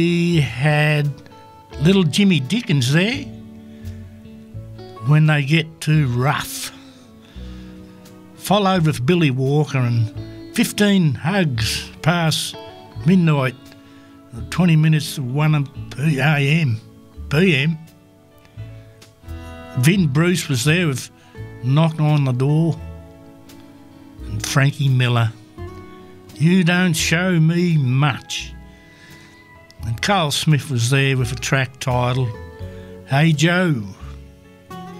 We had little Jimmy Dickens there, When They Get Too Rough, followed with Billy Walker and 15 Hugs past midnight, 20 minutes to 1 PM. Vin Bruce was there with Knock on the Door, and Frankie Miller, You Don't Show Me Much. And Carl Smith was there with a track titled Hey Joe.